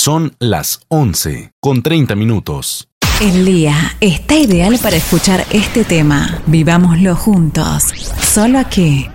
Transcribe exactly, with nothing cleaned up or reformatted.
Son las once con treinta minutos. El día está ideal para escuchar este tema. Vivámoslo juntos. Solo aquí,